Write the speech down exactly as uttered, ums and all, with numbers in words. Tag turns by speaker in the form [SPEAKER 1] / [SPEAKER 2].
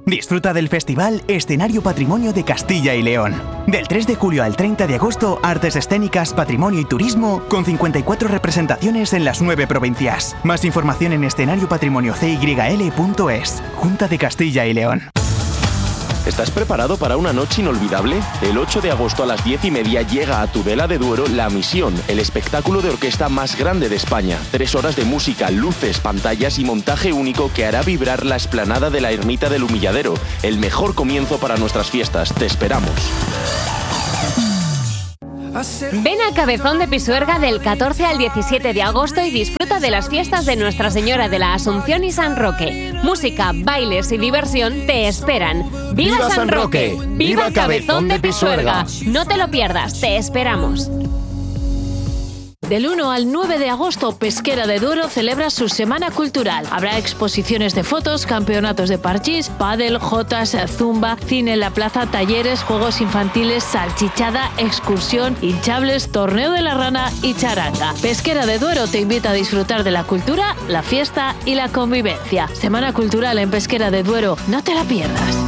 [SPEAKER 1] Disfruta del festival Escenario Patrimonio de Castilla y León. Del tres de julio al treinta de agosto, artes escénicas, patrimonio y turismo, con cincuenta y cuatro representaciones en las nueve provincias. Más información en escenario patrimonio c y l punto es. Junta de Castilla y León.
[SPEAKER 2] ¿Estás preparado para una noche inolvidable? El ocho de agosto a las diez y media llega a Tudela de Duero La Misión, el espectáculo de orquesta más grande de España. Tres horas de música, luces, pantallas y montaje único que hará vibrar la explanada de la Ermita del Humilladero. El mejor comienzo para nuestras fiestas. Te esperamos.
[SPEAKER 3] Ven a Cabezón de Pisuerga del catorce al diecisiete de agosto y disfruta de las fiestas de Nuestra Señora de la Asunción y San Roque. Música, bailes y diversión te esperan. ¡Viva, ¡Viva San Roque! ¡Viva, ¡Viva Cabezón de Pisuerga! No te lo pierdas, te esperamos.
[SPEAKER 4] Del uno al nueve de agosto, Pesquera de Duero celebra su Semana Cultural. Habrá exposiciones de fotos, campeonatos de parchís, pádel, jotas, zumba, cine en la plaza, talleres, juegos infantiles, salchichada, excursión, hinchables, torneo de la rana y charanga. Pesquera de Duero te invita a disfrutar de la cultura, la fiesta y la convivencia. Semana Cultural en Pesquera de Duero, no te la pierdas.